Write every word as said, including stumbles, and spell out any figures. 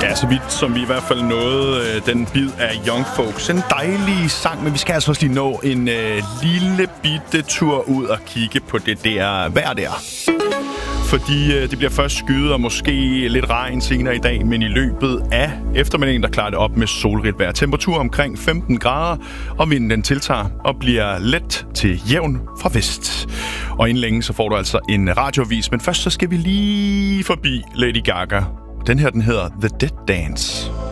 Ja, så vidt som vi i hvert fald nåede øh, den bid af Young Folks. En dejlig sang, men vi skal altså også lige nå en øh, lille bitte tur ud og kigge på det der vejr der. Fordi øh, det bliver først skyet og måske lidt regn senere i dag, men i løbet af eftermiddagen, der klarer det op med solrigt vejr. Temperatur omkring femten grader, og vinden den tiltager og bliver let til jævn fra vest. Og inden længe så får du altså en radioavis, men først så skal vi lige forbi Lady Gaga. Den her, den hedder The Dead Dance.